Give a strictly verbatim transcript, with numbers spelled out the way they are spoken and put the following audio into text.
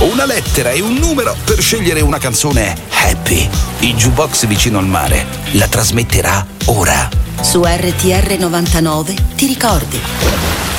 una lettera e un numero per scegliere una canzone happy. Il jukebox vicino al mare la trasmetterà ora. Su R T R novantanove ti ricordi.